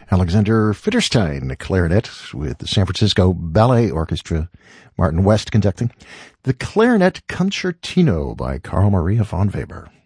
Alexander Fitterstein, clarinet with the San Francisco Ballet Orchestra, Martin West conducting. The Clarinet Concertino by Carl Maria von Weber.